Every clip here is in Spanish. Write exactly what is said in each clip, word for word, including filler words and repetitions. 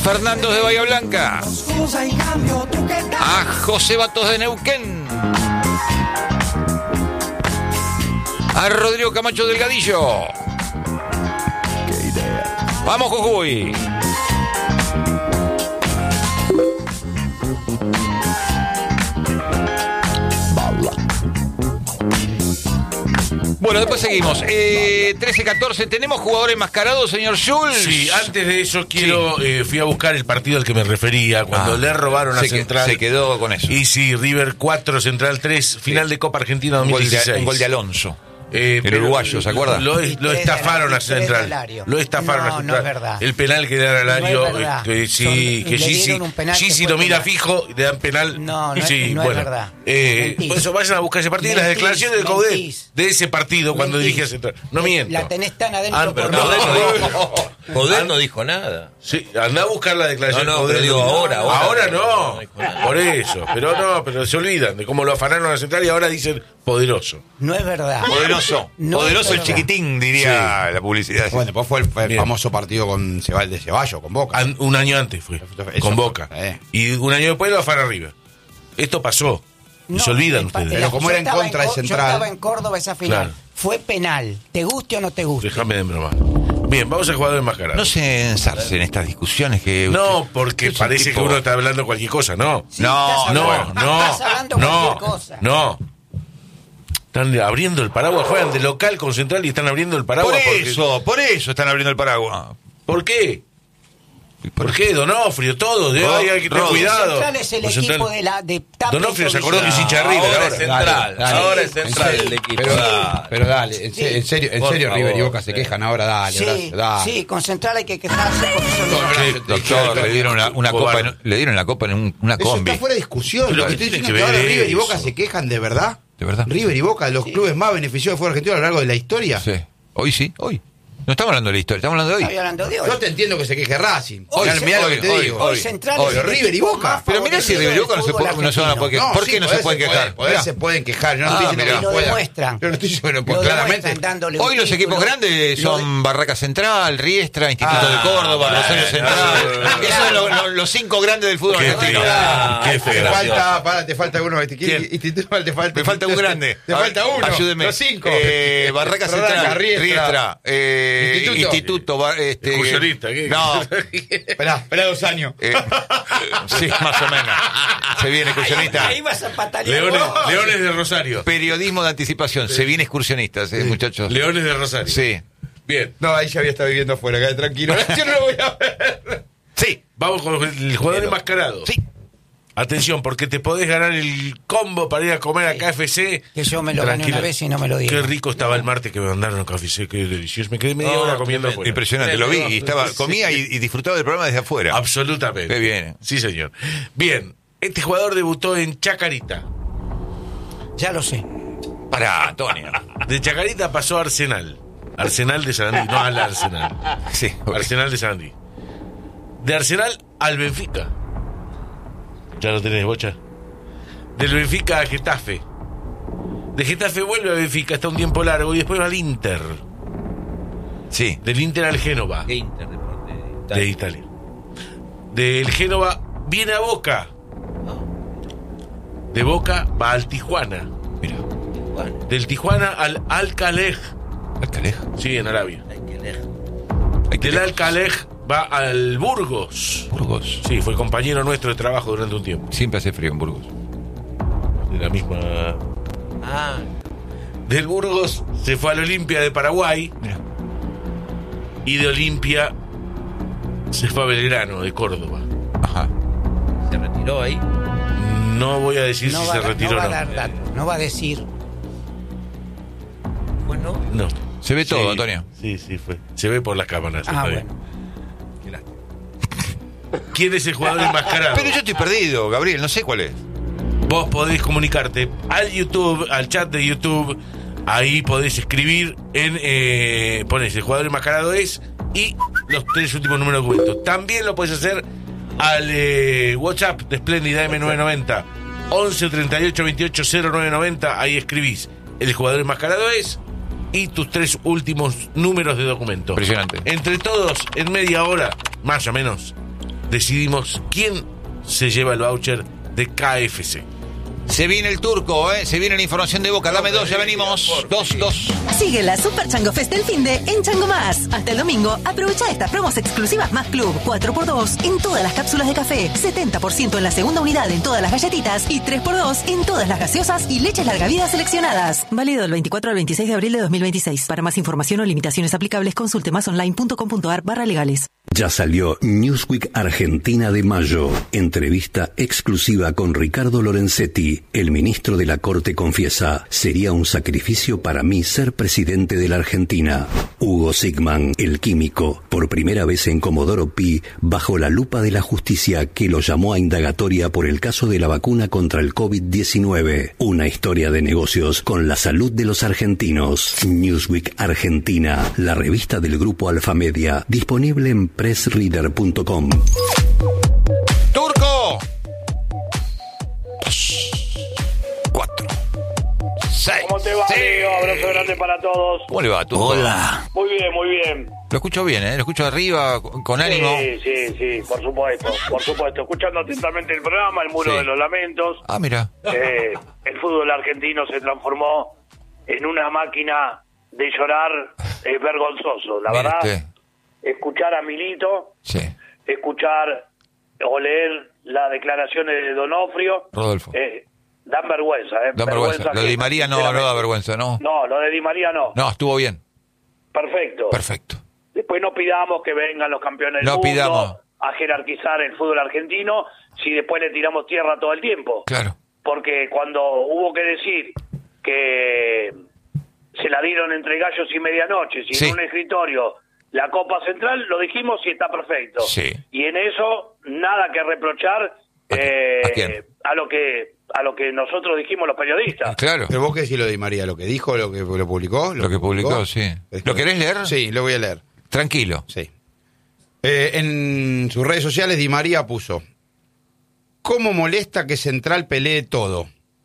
Fernando de Bahía Blanca, a José Batos de Neuquén, a Rodrigo Camacho Delgadillo. Vamos, Jujuy. Bueno, después seguimos. Eh, trece catorce, ¿tenemos jugadores enmascarados, señor Schulz? Sí, antes de eso quiero, sí. eh, fui a buscar el partido al que me refería, cuando ah, le robaron a Central. Que, se quedó con eso. Y sí, River cuatro, Central tres, final sí. de Copa Argentina dos mil dieciséis. Un gol de, un gol de Alonso. Eh, el uruguayo, ¿se acuerda? Lo, lo estafaron a Central. Lo estafaron no, a Central. No es verdad. El penal que le dan a Alario, no eh, que sí, Son, que Gigi, Gigi lo mira penal. fijo y le dan penal. No, no, sí, es, no bueno, es verdad. Eh, por eso vayan a buscar ese partido mentís, y las declaraciones de Coudet de ese partido mentís. Cuando dirigía Central. No miento. La tenés tan adentro. Ah, pero Coudet no, dijo, Coudet no dijo nada. Sí, anda a buscar la declaración no, no, de Coudet. Digo, ahora, ahora, ahora no. no por eso. Pero no, pero se olvidan de cómo lo afanaron a Central y ahora dicen poderoso. No es verdad. Poderoso. No poderoso el chiquitín, diría sí. la publicidad. Bueno, después fue el, fue el famoso partido con Cebal de Ceballos, con Boca. An, un año antes fue, eso con Boca. Fue, eh. Y un año después lo afana arriba. Esto pasó. No, y se olvidan ustedes. Pero como era en contra en, de Central. Yo estaba en Córdoba esa final. Claro. Fue penal. ¿Te guste o no te guste? Déjame de broma. Bien, vamos al jugador enmascarado. No se ensarcen estas discusiones que... No, usted, porque parece tipo... que uno está hablando cualquier cosa, ¿no? Sí, no, no, no, estás hablando no, cualquier cosa. no. Están abriendo el paraguas, juegan de local con Central y están abriendo el paraguas. Por eso, porque... por eso están abriendo el paraguas. ¿Por qué? ¿Por qué? Donofrio, todo, de, hay, hay que tener cuidado. Central es el Central... equipo de la de Donofrio se acordó que es hincha de River. Ahora es Central, dale, dale. ahora es Central el equipo. Pero, pero dale, en, sí. en serio, en serio River y Boca se quejan ahora, dale, sí, Horacio, dale. Sí, con Central hay que quejarse. Sí, doctor, le dieron una, una copa, en, le dieron la copa en un, una Eso combi. Está fuera de discusión. Lo que estoy diciendo es que ahora River y Boca se quejan de verdad. De verdad. River y Boca, los sí. clubes más beneficiados del fútbol argentino a lo largo de la historia. Sí. Hoy sí, hoy. No estamos hablando de la historia, estamos hablando de hoy. Estoy hablando de hoy. Yo te entiendo que se queje Racing. Hoy, mirá, mirá lo que te hoy, digo. Hoy, hoy Central hoy, River y Boca. Pero mirá si River y Boca no se, puede, no se van a poder quejar. No, ¿Por qué sí, no se pueden quejar? Poder se pueden quejar. Yo no ah, estoy diciendo que lo puedan. demuestran. Pero no estoy diciendo lo claramente. Hoy los equipos grandes son Barraca Central, Riestra, Instituto ah, de Córdoba, Rosario Central. Esos son los, los, los cinco grandes del fútbol argentino. Te falta, para, te falta uno. Instituto, te falta. Me falta un grande. Te falta uno. Ayúdeme. Los cinco. Barraca Central, Riestra, Instituto, este. Excursionista, ¿qué? No. Esperá, esperá dos años. Eh, sí, más o menos. Se viene excursionista. Ahí, ahí vas a patalear. Leones, Leones de Rosario. Periodismo de anticipación. Sí. Se viene excursionistas, eh, muchachos. Leones de Rosario. Sí. Bien. No, ahí ya había estado viviendo afuera, quedé tranquilo. Yo no lo voy a ver. Sí. Vamos con el jugador enmascarado. Sí. Atención, porque te podés ganar el combo para ir a comer a K F C. Que yo me lo gané una vez y no me lo dije. Qué rico estaba el martes que me mandaron a K F C, qué delicioso. Me quedé media oh, hora comiendo afuera. Impresionante, lo vi y estaba, comía y, y disfrutaba del programa desde afuera. Absolutamente. Qué bien. Sí, señor. Bien, este jugador debutó en Chacarita. Ya lo sé. Pará, Antonio. De Chacarita pasó a Arsenal. Arsenal de Sarandí, no al Arsenal. Sí. Okay. Arsenal de Sarandí. De Arsenal al Benfica. Ya lo tenés, Bocha. Del Benfica a Getafe. De Getafe vuelve a Benfica, está un tiempo largo y después va al Inter. Sí. Del Inter al Génova. ¿Qué Inter? De Italia. De Italia. Del Génova viene a Boca. De Boca va al Tijuana. Mira. Tijuana. Del Tijuana al Al-Khalej. ¿Al-Khalej? Sí, en Arabia. Al-Khalej. Del Al-Khalej va al Burgos. Burgos. Sí, fue compañero nuestro de trabajo durante un tiempo. Siempre hace frío en Burgos. De la misma... Ah. Del Burgos se fue al Olimpia de Paraguay. Mira. Y de Olimpia se fue a Belgrano de Córdoba. Ajá. ¿Se retiró ahí? No voy a decir no si va, se retiró o no. no. Va a dar datos, no va a decir. Bueno. No. Se ve sí, todo, Antonio. Sí, sí, fue. Se ve por las cámaras. Ah, bueno. ¿Quién es el jugador enmascarado? Pero yo estoy perdido, Gabriel, no sé cuál es. Vos podés comunicarte al YouTube, al chat de YouTube. Ahí podés escribir en... Eh, ponés el jugador enmascarado es y los tres últimos números de documento. También lo podés hacer al eh, WhatsApp de Splendid M nueve noventa once treinta y ocho veintiocho cero nueve noventa. Ahí escribís el jugador enmascarado es y tus tres últimos números de documento. Impresionante. Entre todos, en media hora, más o menos, decidimos quién se lleva el voucher de K F C. Se viene el turco, ¿eh? Se viene la información de Boca. Dame dos, ya venimos. Dos, dos. Sigue la Super Chango Fest del finde en Chango Más. Hasta el domingo, aprovecha estas promos exclusivas Más Club. cuatro por dos en todas las cápsulas de café, setenta por ciento en la segunda unidad en todas las galletitas y tres por dos en todas las gaseosas y leches larga vida seleccionadas. Válido del veinticuatro al veintiséis de abril de dos mil veintiséis. Para más información o limitaciones aplicables, consulte másonline.com.ar barra legales. Ya salió Newsweek Argentina de mayo. Entrevista exclusiva con Ricardo Lorenzetti. El ministro de la Corte confiesa: sería un sacrificio para mí ser presidente de la Argentina. Hugo Sigman, el químico, por primera vez en Comodoro Pi, bajo la lupa de la justicia que lo llamó a indagatoria por el caso de la vacuna contra el COVID diecinueve. Una historia de negocios con la salud de los argentinos. Newsweek Argentina, la revista del grupo Alfamedia, disponible en press reader punto com. ¡Turco! Dos, cuatro, seis. ¿Cómo te va, sí. amigo? Abrazo grande para todos. ¿Cómo le va, Turco? Hola. Muy bien, muy bien. Lo escucho bien, ¿eh? Lo escucho arriba, con, con ánimo. Sí, sí, sí, por supuesto, por supuesto. Escuchando atentamente el programa, El Muro Sí. de los Lamentos. Ah, mira. Eh, el fútbol argentino se transformó en una máquina de llorar eh, vergonzoso. La Mire verdad, usted. escuchar a Milito, Sí. escuchar o leer las declaraciones de Donofrio, Rodolfo. eh, dan vergüenza. Eh, Da vergüenza. Lo de que- Di María no, no da sinceramente. vergüenza, ¿no? No, lo de Di María no. No, estuvo bien. Perfecto. Perfecto. Después no pidamos que vengan los campeones del No mundo pidamos. a jerarquizar el fútbol argentino si después le tiramos tierra todo el tiempo. Claro. Porque cuando hubo que decir que se la dieron entre gallos y medianoche, sin Sí. un escritorio, la Copa Central, lo dijimos y está perfecto. Sí. Y en eso nada que reprochar ¿A qui- eh, a quién? a lo que a lo que nosotros dijimos los periodistas. Claro. Pero vos qué decís lo de Di María, lo que dijo, lo que lo publicó. Lo que publicó, sí. ¿Lo querés leer? Sí, lo voy a leer. Tranquilo. Sí. Eh, en sus redes sociales Di María puso: ¿cómo molesta que Central pelee todo?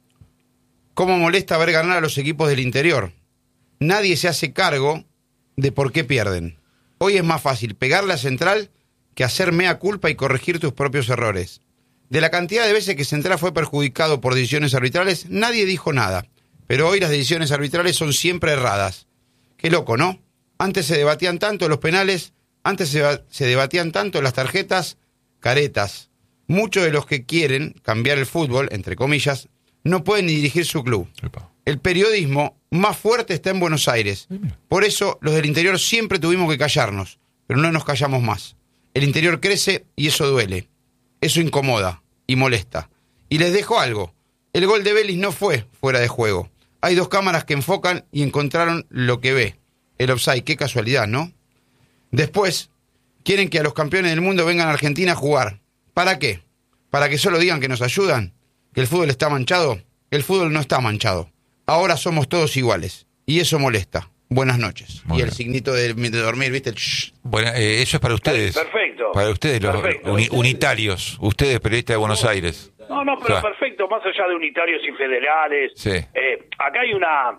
¿Cómo molesta ver ganar a los equipos del interior? Nadie se hace cargo de por qué pierden. Hoy es más fácil pegarle a Central que hacer mea culpa y corregir tus propios errores. De la cantidad de veces que Central fue perjudicado por decisiones arbitrales, nadie dijo nada. Pero hoy las decisiones arbitrales son siempre erradas. Qué loco, ¿no? Antes se debatían tanto los penales, antes se, se debatían tanto las tarjetas, caretas. Muchos de los que quieren cambiar el fútbol, entre comillas, no pueden ni dirigir su club. Epa. El periodismo más fuerte está en Buenos Aires. Por eso los del interior siempre tuvimos que callarnos, pero no nos callamos más. El interior crece y eso duele. Eso incomoda y molesta. Y les dejo algo. El gol de Vélez no fue fuera de juego. Hay dos cámaras que enfocan y encontraron lo que ve. El offside, qué casualidad, ¿no? Después, quieren que a los campeones del mundo vengan a Argentina a jugar. ¿Para qué? ¿Para que solo digan que nos ayudan? ¿Que el fútbol está manchado? El fútbol no está manchado. Ahora somos todos iguales. Y eso molesta. Buenas noches. Muy y el bien. signito de, de dormir, ¿viste? El shh. Bueno, eh, eso es para ustedes. Perfecto. Para ustedes, los Perfecto. uni- unitarios. Ustedes, periodistas de Buenos Aires. No, no, pero Claro. perfecto, más allá de unitarios y federales. Sí. Eh, acá hay una...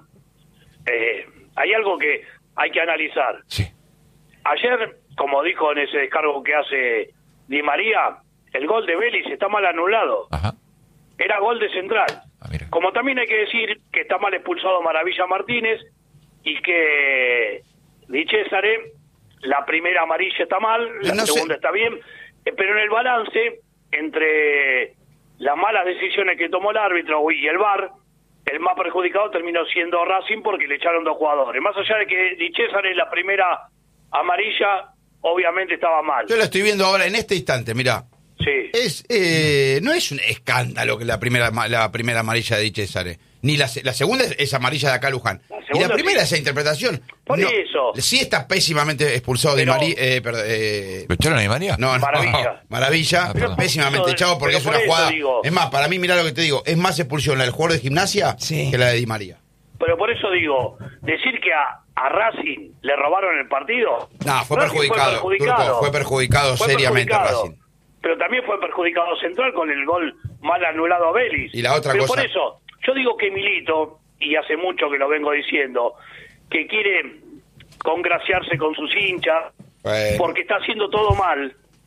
eh, hay algo que hay que analizar. Sí. Ayer, como dijo en ese descargo que hace Di María, el gol de Vélez está mal anulado. Ajá. Era gol de Central. Ah, mira. Como también hay que decir que está mal expulsado Maravilla Martínez y que Di Césare, la primera amarilla está mal, la No sé. segunda está bien, eh, pero en el balance entre las malas decisiones que tomó el árbitro y el V A R, el más perjudicado terminó siendo Racing porque le echaron dos jugadores. Más allá de que Di Césare, la primera amarilla, obviamente estaba mal. Yo lo estoy viendo ahora en este instante, mirá. Sí. Es, eh, no es un escándalo que la primera la primera amarilla de Di Césare. Ni la, se- la segunda es, es amarilla de acá Luján. La y la segunda primera sí. esa interpretación. Por no, eso. Sí está pésimamente expulsado de Pero- María. Eh, perdón, eh, ¿Lo echaron a Di María? no, no, Maravilla. Maravilla, Ah, pero perdón. pésimamente Pero- echado porque pero es por una eso jugada. digo. Es más, para mí, mirá lo que te digo, es más expulsión la del jugador de gimnasia Sí. que la de Di María. Pero por eso digo, decir que a, a Racing le robaron el partido. No, fue Racing perjudicado, Turco, fue perjudicado Fue seriamente perjudicado. Racing. Pero también fue perjudicado Central con el gol mal anulado a Vélez. Y la otra Pero cosa- por eso, yo digo que Milito, y hace mucho que lo vengo diciendo, que quiere congraciarse con sus hinchas, Bueno. porque está haciendo todo mal,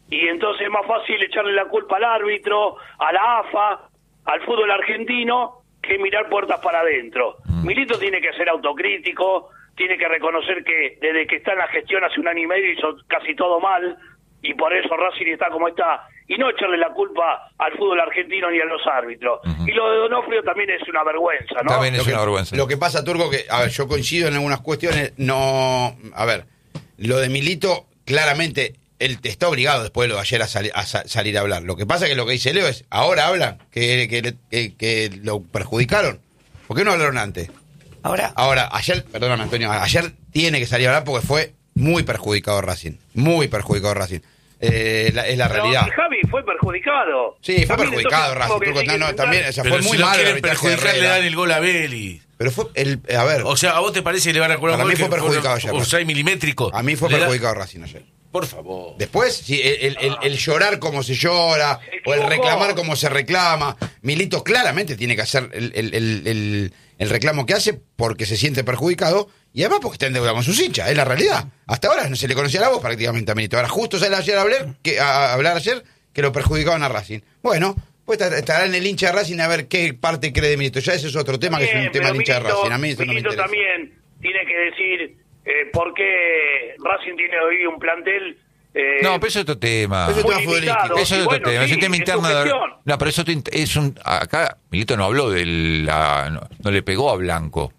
y entonces es más fácil echarle la culpa al árbitro, a la A F A, al fútbol argentino, que mirar puertas para adentro. Mm. Milito tiene que ser autocrítico, tiene que reconocer que desde que está en la gestión hace un año y medio hizo casi todo mal, y por eso Racing está como está, y no echarle la culpa al fútbol argentino ni a los árbitros. Uh-huh. Y lo de Donofrio también es una vergüenza, ¿no? También es lo que, una vergüenza. Lo que pasa, Turco, que, a ver, yo coincido en algunas cuestiones, no... A ver, lo de Milito, claramente, él está obligado después de lo de ayer a, sali- a sa- salir a hablar. Lo que pasa es que lo que dice Leo es, ahora hablan, que, que, que, que lo perjudicaron. ¿Por qué no hablaron antes? Ahora... Ahora, ayer, perdóname, Antonio, ayer tiene que salir a hablar porque fue muy perjudicado Racing, muy perjudicado Racing. Eh, la, es la Pero realidad. Javi fue perjudicado. Sí, fue También perjudicado entonces, Racing. Turco, no, no, también, o sea, pero fue si muy lo malo el quieren arbitraje de perjudicar, le Herrera. dan el gol a Vélez. Pero fue, el, a ver, O sea, ¿a vos te parece que le van a cobrar Para un mí gol fue que perjudicado por- ayer, por seis milimétricos? a mí fue Le da- perjudicado Racing ayer. Por favor. Después, sí, el, el, el, el llorar como se llora, o el reclamar como se reclama. Milito claramente tiene que hacer el, el, el, el, el reclamo que hace porque se siente perjudicado y además porque está en deuda con sus hinchas, es la realidad. Hasta ahora no se le conocía la voz prácticamente a Milito. Ahora justo sale ayer a hablar, que, a, a hablar ayer que lo perjudicaban a Racing. Bueno, pues estará en el hincha de Racing a ver qué parte cree de Milito. Ya ese es otro tema, Bien, que es un tema pero del hincha de Milito- Racing. A mí eso no me Milito interesa. también tiene que decir eh, por qué Racing tiene hoy un plantel... Eh, No, pero eso es otro tema. Eso es muy tema futbolístico. limitado. Eso es Y otro bueno, tema, es sí, un tema es su interno. De... gestión. No, pero eso te int- es un... Acá Milito no habló del... la- No, no le pegó a Blanco.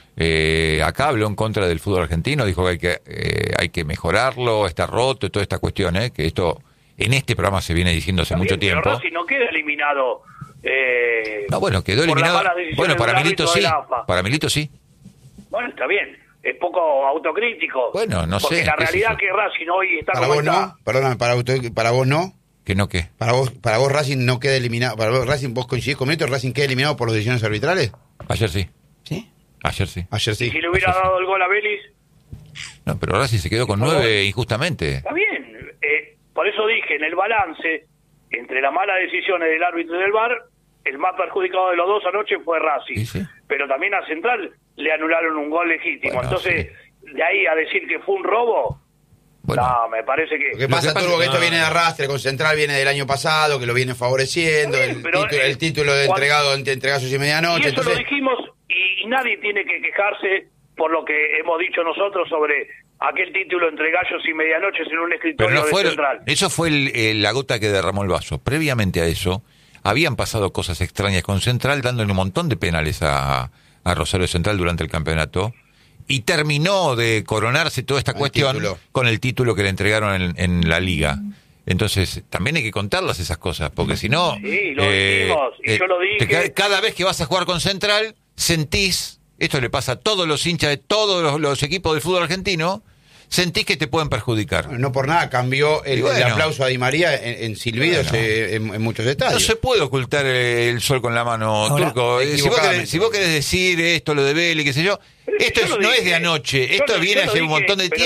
Eh, acá habló en contra del fútbol argentino, dijo que hay que eh, hay que mejorarlo, está roto, toda esta cuestión, ¿eh? Que esto en este programa se viene diciendo hace También, mucho tiempo. Pero Racing no queda eliminado. Eh, No, bueno, quedó por las eliminado. malas decisiones Bueno, para del Milito árbitro sí. de la A F A. Para Milito sí. Bueno, está bien. Es poco autocrítico. Bueno, no porque sé, la qué sé realidad yo. que Racing hoy está Para como vos está. no, perdóname, para, usted, para vos no. ¿Que no qué? Para vos, para vos Racing no queda eliminado. Para vos Racing, vos coincidís con Milito, Racing queda eliminado por las decisiones arbitrales. Ayer sí. ¿Sí? Ayer sí. Ayer Y sí. si le hubiera Ayer sí. dado el gol a Vélez, No, pero Racing se quedó con nueve injustamente. está bien. Eh, por eso dije, en el balance, entre las malas decisiones del árbitro y del V A R, el más perjudicado de los dos anoche fue Racing. Sí, sí. Pero también a Central le anularon un gol legítimo. Bueno, Entonces, de ahí a decir que fue un robo, Bueno, no, me parece que... Lo que pasa, pasa- Turbo, que esto no. viene de arrastre, con Central viene del año pasado, que lo viene favoreciendo, Está bien, el, pero, título, eh, el título de cuando- entregado entre entregazos y Y medianoche. eso lo Entonces, dijimos y, y nadie tiene que quejarse por lo que hemos dicho nosotros sobre aquel título entre gallos y medianoches en un pero escritorio no de fue, Central. eso fue el- eh, la gota que derramó el vaso. Previamente a eso, habían pasado cosas extrañas con Central, dándole un montón de penales a, a Rosario Central durante el campeonato. Y terminó de coronarse toda esta El cuestión título. con el título que le entregaron en, en la liga. Entonces, también hay que contarlas esas cosas, porque si no... Sí, lo dijimos, y yo lo dije. te ca- cada vez que vas a jugar con Central, sentís, esto le pasa a todos los hinchas de todos los, los equipos del fútbol argentino, sentís que te pueden perjudicar. no por nada cambió el, Y bueno. el aplauso a Di María en, en silbidos Bueno. eh, en, en muchos No estadios. se puede ocultar eh, el sol con la mano, Ahora, Turco. Eh, Si vos, equivocadamente. querés, si vos querés decir esto, lo de Vélez, qué sé yo, Pero si esto yo es- lo no dije. es de anoche, Yo esto lo- viene yo lo hace un dije, montón de pero